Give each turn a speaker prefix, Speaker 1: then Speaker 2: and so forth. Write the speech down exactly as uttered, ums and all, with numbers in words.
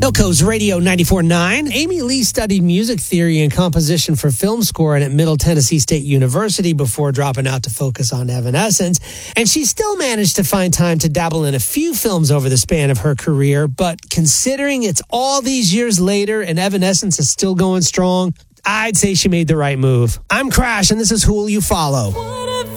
Speaker 1: Hilco's Radio ninety-four point nine. Amy Lee studied music theory and composition for film scoring at Middle Tennessee State University before dropping out to focus on Evanescence. And she still managed to find time to dabble in a few films over the span of her career. But considering it's all these years later and Evanescence is still going strong, I'd say she made the right move. I'm Crash, and this is Who Will You Follow?